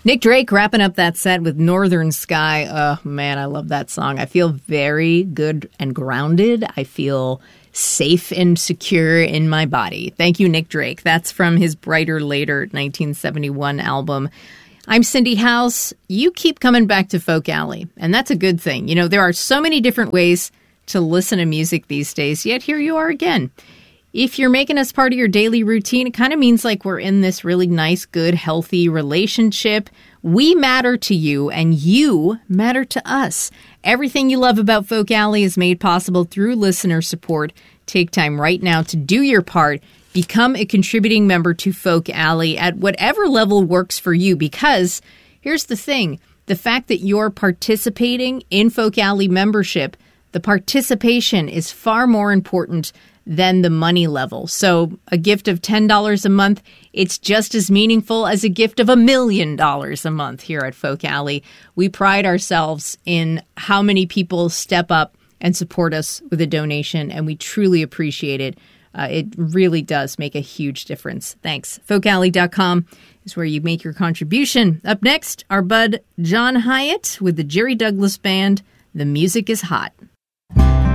Nick Drake wrapping up that set with Northern Sky. Oh, man, I love that song. I feel very good and grounded. I feel safe and secure in my body. Thank you, Nick Drake. That's from his Brighter Later 1971 album. I'm Cindy House. You keep coming back to Folk Alley, and that's a good thing. You know, there are so many different ways to listen to music these days, yet here you are again. If you're making us part of your daily routine, it kind of means like we're in this really nice, good, healthy relationship. We matter to you, and you matter to us. Everything you love about Folk Alley is made possible through listener support. Take time right now to do your part. Become a contributing member to Folk Alley at whatever level works for you, because here's the thing. The fact that you're participating in Folk Alley membership, the participation is far more important than the money level. So a gift of $10 a month, it's just as meaningful as a gift of $1 million a month here at Folk Alley. We pride ourselves in how many people step up and support us with a donation, and we truly appreciate it. It really does make a huge difference. Thanks. FolkAlley.com is where you make your contribution. Up next, our bud John Hyatt with the Jerry Douglas Band. The music is hot.